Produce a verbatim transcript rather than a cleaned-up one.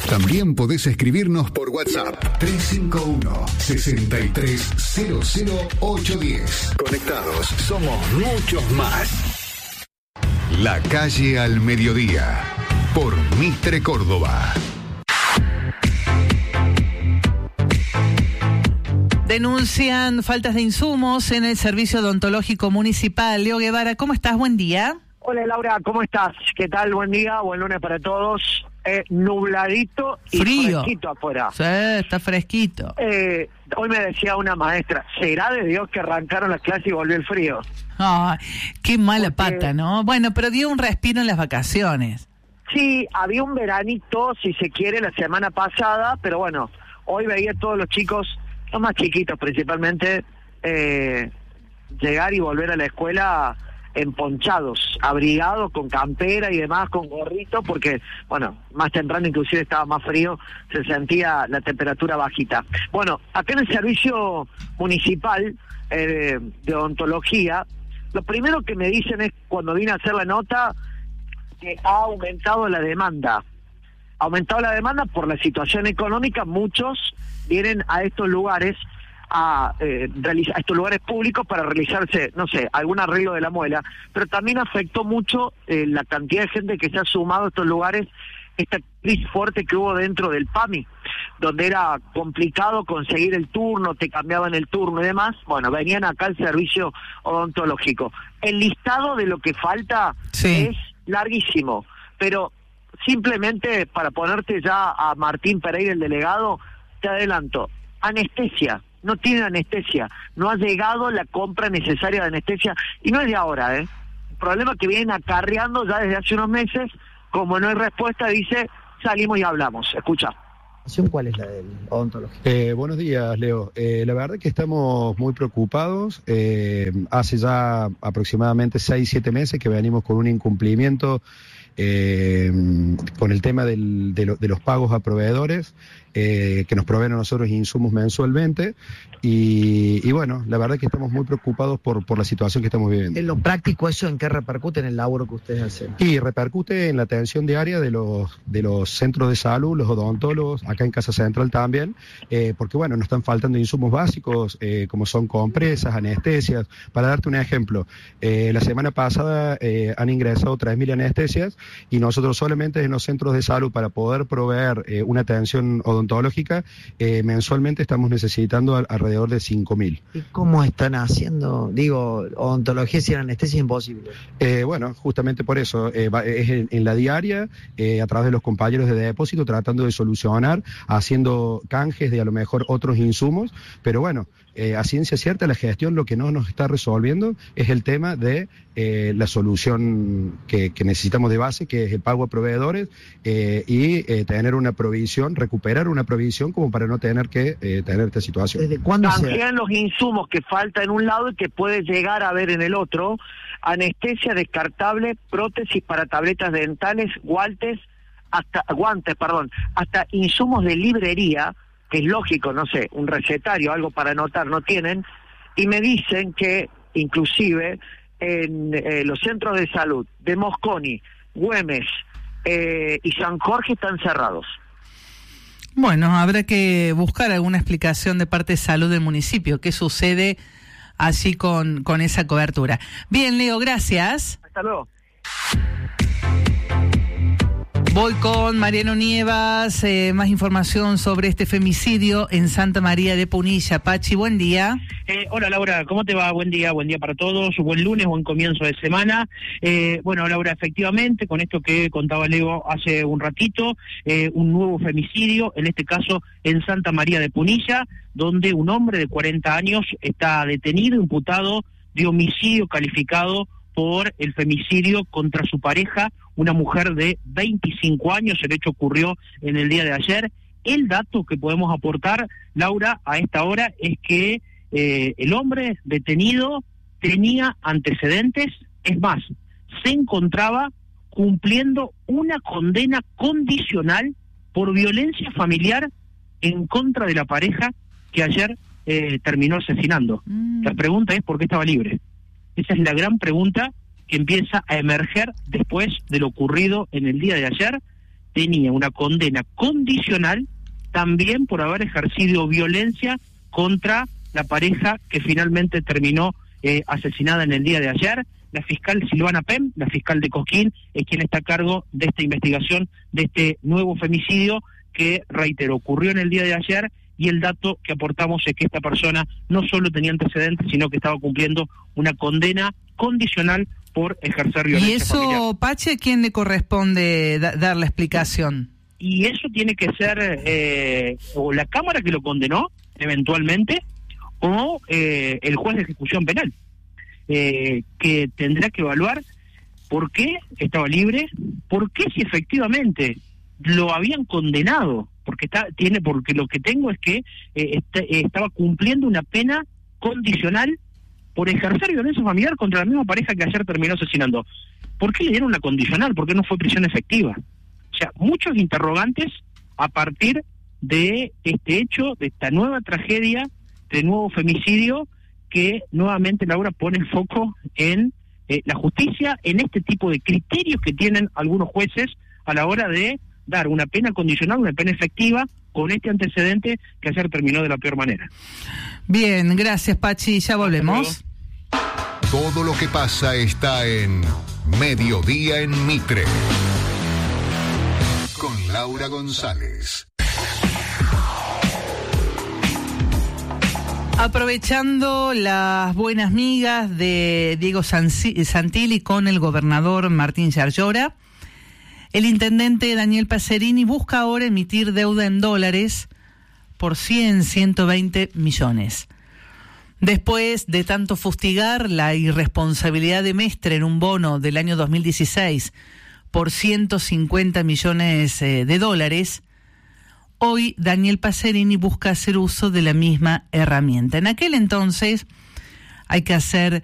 También podés escribirnos por WhatsApp tres cinco uno, seis tres cero cero ocho uno cero. Conectados, somos muchos más. La calle al mediodía, por Mitre Córdoba. Denuncian faltas de insumos en el servicio odontológico municipal. Leo Guevara, ¿cómo estás? Buen día. Hola Laura, ¿cómo estás? ¿Qué tal? Buen día, buen lunes para todos. Eh, nubladito y Frío. Fresquito afuera. Sí, está fresquito. Eh, hoy me decía una maestra, ¿será de Dios que arrancaron las clases y volvió el frío? Ay, qué mala Porque... pata, ¿no? Bueno, pero dio un respiro en las vacaciones. Sí, había un veranito, si se quiere, la semana pasada, pero bueno, hoy veía a todos los chicos, los más chiquitos principalmente, eh, llegar y volver a la escuela emponchados, abrigados, con campera y demás, con gorrito, porque, bueno, más temprano inclusive estaba más frío, se sentía la temperatura bajita. Bueno, acá en el servicio municipal eh, de odontología, lo primero que me dicen es, cuando vine a hacer la nota, que ha aumentado la demanda. Ha aumentado la demanda por la situación económica, muchos vienen a estos lugares a, eh, realizar, a estos lugares públicos para realizarse, no sé, algún arreglo de la muela, pero también afectó mucho eh, la cantidad de gente que se ha sumado a estos lugares, esta crisis fuerte que hubo dentro del P A M I, donde era complicado conseguir el turno, te cambiaban el turno y demás. Bueno, venían acá al servicio odontológico. El listado de lo que falta sí. es larguísimo, pero simplemente para ponerte ya a Martín Pereira, el delegado, te adelanto, anestesia. No tiene anestesia, no ha llegado la compra necesaria de anestesia, y no es de ahora, ¿eh? El problema que vienen acarreando ya desde hace unos meses, como no hay respuesta, dice, salimos y hablamos. Escucha. ¿Cuál es la del odontológico? Eh, buenos días, Leo. Eh, la verdad es que estamos muy preocupados. Eh, hace ya aproximadamente seis, siete meses que venimos con un incumplimiento eh, con el tema del, de, lo, de los pagos a proveedores, eh, que nos proveen a nosotros insumos mensualmente. Y, y bueno, la verdad es que estamos muy preocupados por, por la situación que estamos viviendo. En lo práctico, ¿eso en qué repercute en el laburo que ustedes hacen? Y repercute en la atención diaria de los, de los centros de salud, los odontólogos, acá en Casa Central también, eh, porque bueno, nos están faltando insumos básicos, eh, como son compresas, anestesias. Para darte un ejemplo, eh, la semana pasada eh, han ingresado tres mil anestesias, y nosotros solamente en los centros de salud, para poder proveer eh, una atención odontológica, eh, mensualmente estamos necesitando al, alrededor de cinco mil. ¿Y cómo están haciendo, digo, odontología sin anestesia es imposible? Eh, bueno, justamente por eso, eh, va, es en, en la diaria, eh, a través de los compañeros de depósito, tratando de solucionar, haciendo canjes de a lo mejor otros insumos, pero bueno, eh, a ciencia cierta la gestión lo que no nos está resolviendo es el tema de eh, la solución que, que necesitamos de base, que es el pago a proveedores, eh, y eh, tener una provisión, recuperar una provisión como para no tener que eh, tener esta situación. ¿Desde cuándo Canjean los insumos que falta en un lado y que puede llegar a ver en el otro? Anestesia descartable, prótesis para tabletas dentales, guantes, hasta guantes, perdón, hasta insumos de librería, que es lógico, no sé, un recetario, algo para anotar, no tienen, y me dicen que inclusive en eh, los centros de salud de Mosconi, Güemes eh, y San Jorge están cerrados. Bueno, habrá que buscar alguna explicación de parte de salud del municipio, qué sucede así con, con esa cobertura. Bien, Leo, gracias. Hasta luego. Voy con Mariano Nievas, eh, más información sobre este femicidio en Santa María de Punilla. Pachi, buen día. Eh, hola Laura, ¿cómo te va? Buen día, buen día para todos, buen lunes, buen comienzo de semana. Eh, bueno Laura, efectivamente, con esto que contaba Leo hace un ratito, eh, un nuevo femicidio, en este caso en Santa María de Punilla, donde un hombre de cuarenta años está detenido, imputado de homicidio calificado por el femicidio contra su pareja, una mujer de veinticinco años. El hecho ocurrió en el día de ayer. El dato que podemos aportar, Laura, a esta hora es que eh, el hombre detenido tenía antecedentes, es más, se encontraba cumpliendo una condena condicional por violencia familiar en contra de la pareja que ayer eh, terminó asesinando. Mm. La pregunta es ¿por qué estaba libre? Esa es la gran pregunta que empieza a emerger después de lo ocurrido en el día de ayer, tenía una condena condicional también por haber ejercido violencia contra la pareja que finalmente terminó eh, asesinada en el día de ayer. La fiscal Silvana Pem, la fiscal de Cosquín, es quien está a cargo de esta investigación, de este nuevo femicidio que, reitero, ocurrió en el día de ayer, y el dato que aportamos es que esta persona no solo tenía antecedentes, sino que estaba cumpliendo una condena condicional por ejercer violencia ¿Y eso, familiar. Pache, a quién le corresponde da- dar la explicación? Y eso tiene que ser eh, o la Cámara que lo condenó, eventualmente, o eh, el juez de ejecución penal, eh, que tendrá que evaluar por qué estaba libre, por qué si efectivamente lo habían condenado, porque está tiene porque lo que tengo es que eh, está, eh, estaba cumpliendo una pena condicional por ejercer violencia familiar contra la misma pareja que ayer terminó asesinando. ¿Por qué le dieron una condicional? ¿Por qué no fue prisión efectiva? O sea, muchos interrogantes a partir de este hecho, de esta nueva tragedia, de nuevo femicidio, que nuevamente, Laura, pone el foco en eh, la justicia, en este tipo de criterios que tienen algunos jueces a la hora de dar una pena condicional, una pena efectiva, con este antecedente que ayer terminó de la peor manera. Bien, gracias, Pachi, ya volvemos. Todo lo que pasa está en Mediodía en Mitre. Con Laura González. Aprovechando las buenas migas de Diego Santilli con el gobernador Martín Yarlora, el intendente Daniel Pacerini busca ahora emitir deuda en dólares por cien, ciento veinte millones. Después de tanto fustigar la irresponsabilidad de Mestre en un bono del año dos mil dieciséis por ciento cincuenta millones eh, de dólares, hoy Daniel Pacerini busca hacer uso de la misma herramienta. En aquel entonces, hay que hacer